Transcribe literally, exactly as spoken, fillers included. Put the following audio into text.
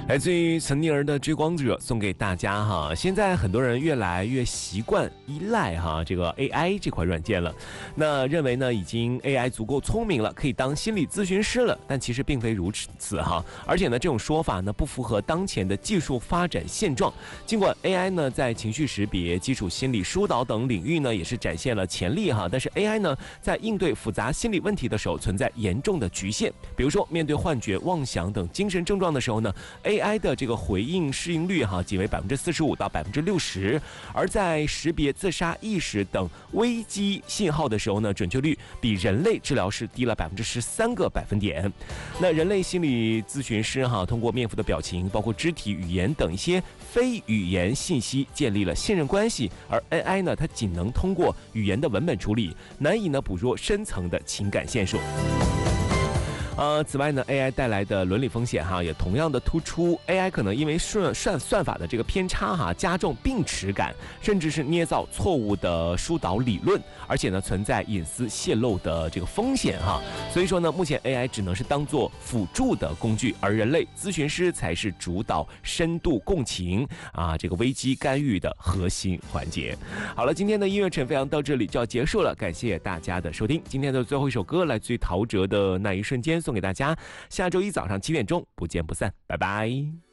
来自于岑宁儿的《追光者》送给大家哈。现在很多人越来越习惯依赖哈这个 A I 这款软件了，那认为呢已经 A I 足够聪明了，可以当心理咨询师了，但其实并非如此哈。而且呢这种说法呢不符合当前的技术发展现状。尽管 A I 呢在情绪识别、基础心理疏导等领域呢也是展现了潜力哈，但是 A I 呢在应对复杂心理问题的时候存在严重的局限。比如说面对幻觉、妄想等精神症状的时候呢 A I 的这个回应适应率哈仅为百分之四十五到百分之六十，而在识别自杀意识等危机信号的时候呢，准确率比人类治疗师低了百分之十三个百分点。那人类心理咨询师哈通过面部的表情、包括肢体语言等一些非语言信息建立了信任关系，而 A I 呢，它仅能通过语言的文本处理，难以呢捕捉深层的情感线索。呃，此外呢 ，A I 带来的伦理风险哈也同样的突出。A I 可能因为算算算法的这个偏差哈，加重病耻感，甚至是捏造错误的疏导理论，而且呢存在隐私泄露的这个风险哈。所以说呢，目前 A I 只能是当做辅助的工具，而人类咨询师才是主导深度共情啊这个危机干预的核心环节。好了，今天的音乐晨飞扬到这里就要结束了，感谢大家的收听。今天的最后一首歌来自于陶喆的《那一瞬间》。送给大家，下周一早上七点钟不见不散，拜拜。